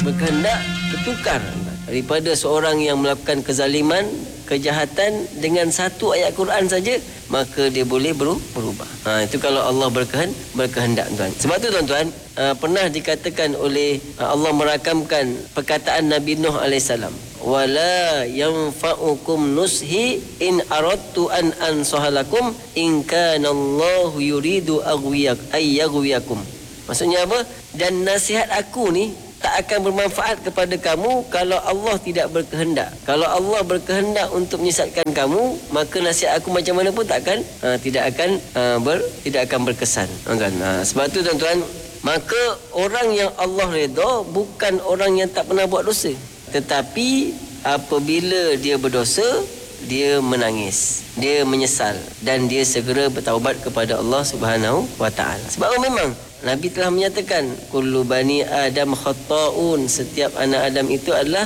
berkehendak bertukar daripada seorang yang melakukan kezaliman, kejahatan dengan satu ayat Quran saja, maka dia boleh berubah. Itu kalau Allah berkehendak, tuan. Sebab tu tuan-tuan, pernah dikatakan oleh Allah merakamkan perkataan Nabi Nuh alaihissalam, wala yanfa'ukum nushi in aradtu an ansahalakum in kana Allahu yuridu aghwiyakum. Maksudnya apa? Dan nasihat aku ni tak akan bermanfaat kepada kamu kalau Allah tidak berkehendak. Kalau Allah berkehendak untuk menyesatkan kamu, maka nasihat aku macam mana pun tidak akan berkesan. Kan? Sebab tu tuan-tuan, maka orang yang Allah redha bukan orang yang tak pernah buat dosa, tetapi apabila dia berdosa, dia menangis, dia menyesal dan dia segera bertaubat kepada Allah Subhanahu wa taala. Sebab memang Nabi telah menyatakan kullu bani Adam khata'un, setiap anak Adam itu adalah